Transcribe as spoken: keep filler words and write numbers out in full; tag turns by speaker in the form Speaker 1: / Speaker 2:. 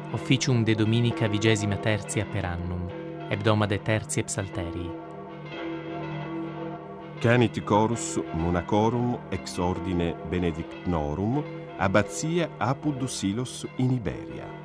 Speaker 1: officium de dominica vigesima tertia per annum, hebdomade tertiae psalterii.
Speaker 2: Canit chorus monacorum ex ordine benedictnorum, abbatia Apud Silos in Iberia.